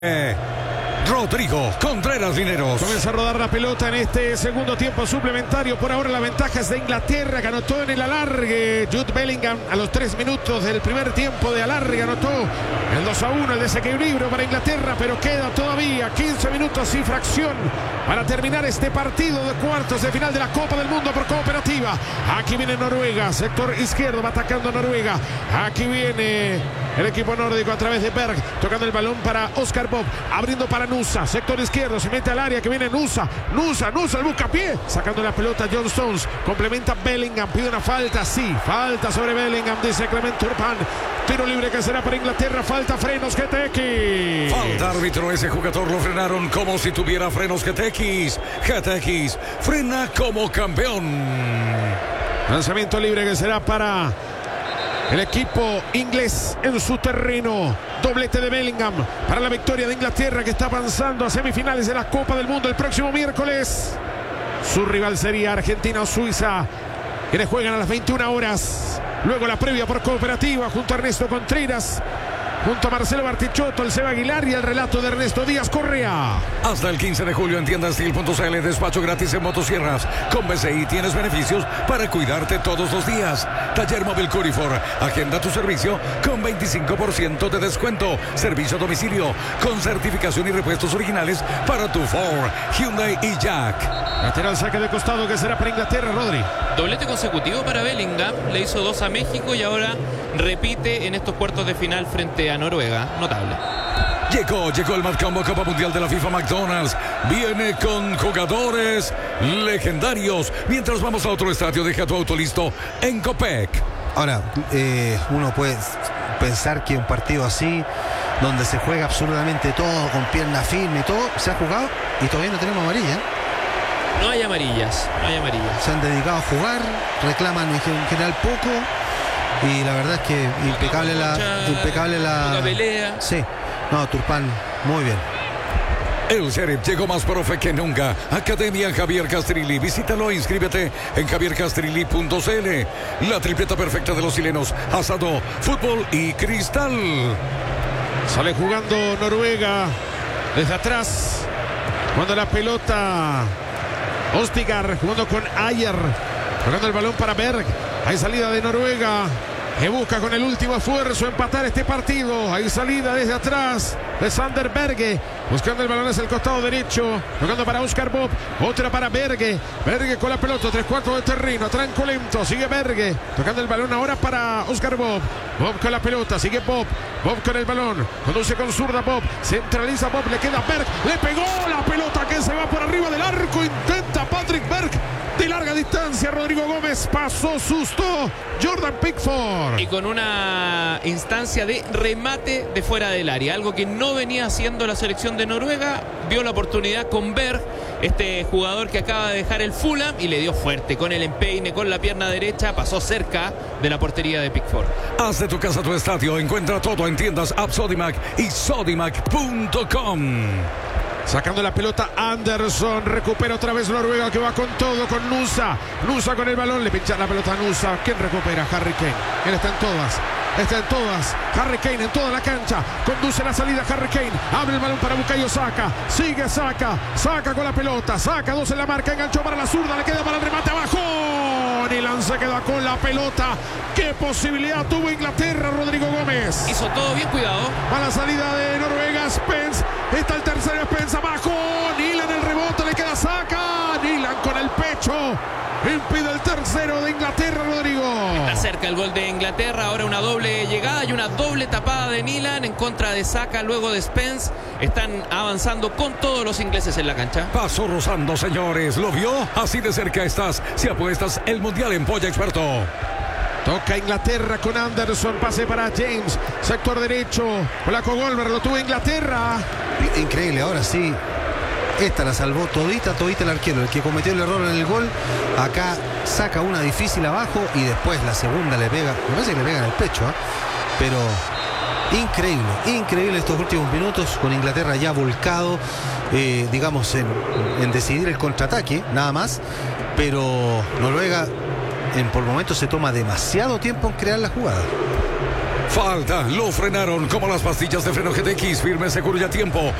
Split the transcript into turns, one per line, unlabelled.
Rodrigo Contreras Lineros.
Comienza a rodar la pelota en este segundo tiempo suplementario. Por ahora la ventaja es de Inglaterra, que anotó en el alargue. Jude Bellingham a los 3 minutos del primer tiempo de alargue anotó el 2-1, el desequilibrio para Inglaterra, pero queda todavía 15 minutos y fracción para terminar este partido de cuartos de final de la Copa del Mundo por cooperativa. Aquí viene Noruega, sector izquierdo, va atacando Noruega. Aquí viene el equipo nórdico a través de Berg, tocando el balón para Oscar Bob, abriendo para Nusa, sector izquierdo, se mete al área, que viene Nusa, el buscapié, sacando la pelota John Stones, complementa Bellingham, pide una falta, sí, falta sobre Bellingham, dice Clement Turpin, tiro libre que será para Inglaterra, falta frenos GTX.
Falta árbitro, ese jugador lo frenaron como si tuviera frenos GTX. GTX, frena como campeón.
Lanzamiento libre que será para el equipo inglés en su terreno. Doblete de Bellingham para la victoria de Inglaterra, que está avanzando a semifinales de la Copa del Mundo el próximo miércoles. Su rival sería Argentina o Suiza, quienes juegan a las 21 horas. Luego la previa por cooperativa junto a Ernesto Contreras, junto a Marcelo Bartichotto, el Seba Aguilar y el relato de Ernesto Díaz Correa.
Hasta el 15 de julio en tiendastil.cl, despacho gratis en motosierras. Con BCI tienes beneficios para cuidarte todos los días. Taller móvil Curifor, agenda tu servicio con 25% de descuento. Servicio a domicilio con certificación y repuestos originales para tu Ford, Hyundai y Jack.
Lateral saque de costado que será para Inglaterra, Rodri.
Doblete consecutivo para Bellingham, le hizo 2 a México y ahora repite en estos cuartos de final frente a Noruega. Notable.
Llegó el Matcombo Copa Mundial de la FIFA McDonald's. Viene con jugadores legendarios. Mientras vamos a otro estadio, deja tu auto listo en Copec.
Ahora, uno puede pensar que un partido así, donde se juega absolutamente todo, con pierna firme y todo, se ha jugado y todavía no tenemos amarilla.
No hay amarillas, no hay amarillas.
Se han dedicado a jugar, reclaman en general poco. Y la verdad es que impecable la
pelea.
Sí, no, Turpin, muy bien.
El Sheriff llegó más profe que nunca. Academia Javier Castrilli. Visítalo e inscríbete en javiercastrilli.cl. La tripleta perfecta de los chilenos: asado, fútbol y cristal.
Sale jugando Noruega desde atrás, cuando la pelota Ostigar jugando con Ayer, jugando el balón para Berg. Hay salida de Noruega, que busca con el último esfuerzo empatar este partido. Hay salida desde atrás de Sander Berge, buscando el balón hacia el costado derecho, jugando para Oscar Bob, otra para Berge. Berge con la pelota, 3/4 de terreno, tranco lento, sigue Berge, tocando el balón ahora para Oscar Bob. Bob con la pelota, sigue Bob con el balón, conduce con zurda Bob, centraliza Bob, le queda Berg, le pegó la pelota que se va por arriba del arco, intenta Patrick Berg de larga distancia, Rodrigo Gómez, pasó susto Jordan Pickford.
Y con una instancia de remate de fuera del área, algo que no venía haciendo la selección de Noruega. Vio la oportunidad con Berg, este jugador que acaba de dejar el Fulham, y le dio fuerte con el empeine, con la pierna derecha, pasó cerca de la portería de Pickford.
Haz de tu casa tu estadio. Encuentra todo en tiendas App Sodimac y Sodimac.com.
Sacando la pelota Anderson, recupera otra vez Noruega, que va con todo, con Nusa con el balón, le pincha la pelota a Nusa. ¿Quién recupera? Harry Kane. Él está en todas, Harry Kane en toda la cancha, conduce la salida Harry Kane, abre el balón para Bukayo Saka, sigue Saka con la pelota, Saka 2 en la marca, enganchó para la zurda, le queda para el remate abajo, Nilan se queda con la pelota. ¿Qué posibilidad tuvo Inglaterra, Rodrigo Gómez?
Hizo todo bien, cuidado.
A la salida de Noruega, Spence, está el tercero, Spence abajo, Nilan el rebote, le queda Saka, Nilan con el pecho, impide el tercero de Inglaterra, Rodrigo.
Está cerca el gol de Inglaterra, ahora una doble llegada y una doble tapada de Nilan en contra de Saka, luego de Spence. Están avanzando con todos los ingleses en la cancha.
Paso rozando, señores. ¿Lo vio? Así de cerca estás si apuestas el Mundial en Polla Experto.
Toca Inglaterra con Anderson, pase para James, sector derecho, con la Cogolver, lo tuvo Inglaterra.
Increíble, ahora sí. Esta la salvó todita el arquero, el que cometió el error en el gol. Acá saca una difícil abajo y después la segunda le pega, me parece que le pega en el pecho, pero increíble estos últimos minutos, con Inglaterra ya volcado, digamos, en decidir el contraataque, nada más. Pero Noruega por momentos se toma demasiado tiempo en crear la jugada.
Falta, lo frenaron como las pastillas de freno GTX, firme, seguro y a tiempo.